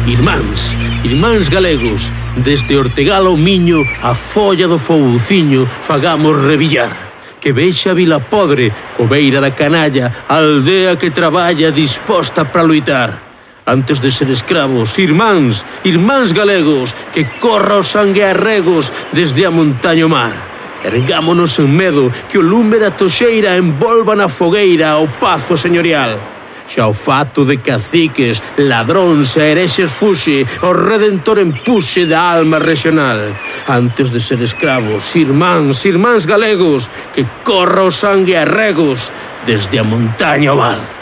Irmáns galegos, desde Ortegal ao Miño, a folla do Fouciño, fagamos revillar. Que vexa Vila Podre, cobeira da canalla, a aldea que traballa disposta para loitar. Antes de ser escravos, irmáns galegos, que corra o sangue a regos desde a montaña ao mar. Ergámonos en medo, que o lume da toxeira envolva na fogueira o pazo señorial. Xa o fato de caciques, ladróns e herexes fuxe, o redentor empuxe da alma regional. Antes de ser escravos, irmáns galegos, que corra o sangue a regos desde a montaña ao val.